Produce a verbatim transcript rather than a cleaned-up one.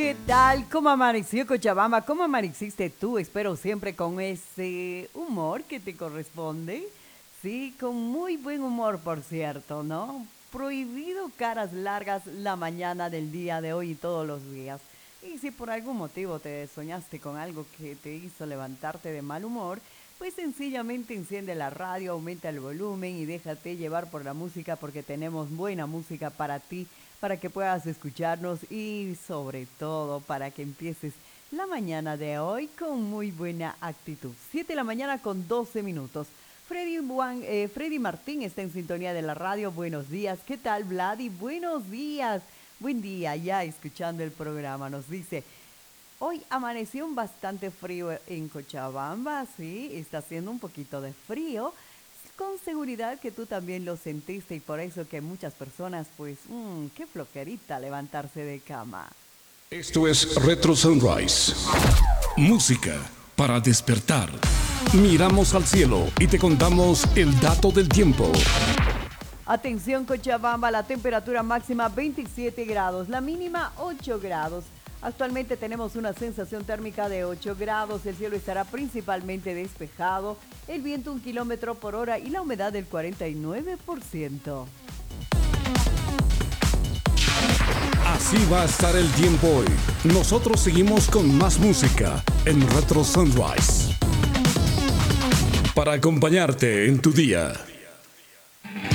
¿Qué tal? ¿Cómo amaneció Cochabamba? ¿Cómo amaneciste tú? Espero siempre con ese humor que te corresponde. Sí, con muy buen humor, por cierto, ¿no? Prohibido caras largas la mañana del día de hoy y todos los días. Y si por algún motivo te soñaste con algo que te hizo levantarte de mal humor, pues sencillamente enciende la radio, aumenta el volumen y déjate llevar por la música porque tenemos buena música para ti, para que puedas escucharnos y sobre todo para que empieces la mañana de hoy con muy buena actitud. Siete de la mañana con doce minutos. Freddy, Juan, eh, Freddy Martín está en sintonía de la radio. Buenos días. ¿Qué tal, Vladi? Buenos días. Buen día, ya escuchando el programa. Nos dice, hoy amaneció un bastante frío en Cochabamba, sí, está haciendo un poquito de frío. Con seguridad que tú también lo sentiste y por eso que muchas personas, pues, mmm, qué flojerita levantarse de cama. Esto es Retro Sunrise. Música para despertar. Miramos al cielo y te contamos el dato del tiempo. Atención Cochabamba, la temperatura máxima veintisiete grados, la mínima ocho grados. Actualmente tenemos una sensación térmica de ocho grados, el cielo estará principalmente despejado, el viento un kilómetro por hora y la humedad del cuarenta y nueve por ciento. Así va a estar el tiempo hoy. Nosotros seguimos con más música en Retro Sunrise para acompañarte en tu día.